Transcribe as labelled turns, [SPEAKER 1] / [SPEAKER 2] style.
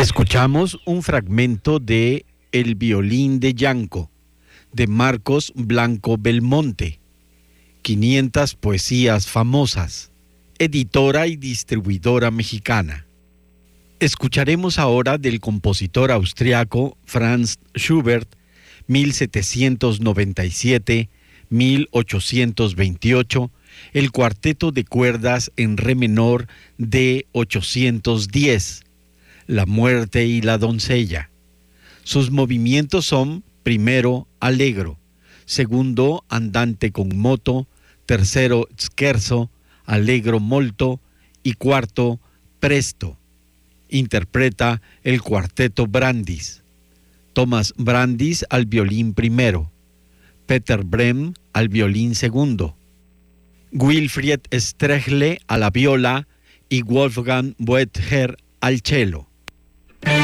[SPEAKER 1] Escuchamos un fragmento de El violín de Yanco, de Marcos Blanco Belmonte, 500 poesías famosas, editora y distribuidora mexicana. Escucharemos ahora del compositor austriaco Franz Schubert, 1797-1828, el cuarteto de cuerdas en re menor de 810, La muerte y la doncella. Sus movimientos son, primero, allegro, segundo, andante con moto, tercero, scherzo, allegro molto y cuarto, presto. Interpreta el cuarteto Brandis. Thomas Brandis al violín primero, Peter Brehm al violín segundo, Wilfried Strechle a la viola y Wolfgang Boether al cello.